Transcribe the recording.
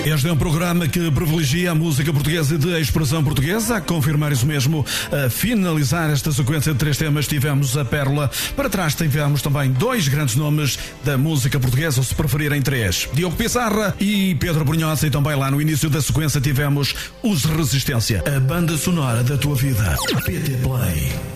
Este é um programa que privilegia a música portuguesa e de expressão portuguesa. A confirmar isso mesmo, a finalizar esta sequência de 3 temas, tivemos a Pérola. Para trás tivemos também 2 grandes nomes da música portuguesa, ou se preferirem 3. Diogo Pissarra e Pedro Brunhosa. E também lá no início da sequência tivemos os Resistência. A banda sonora da tua vida. PT Play.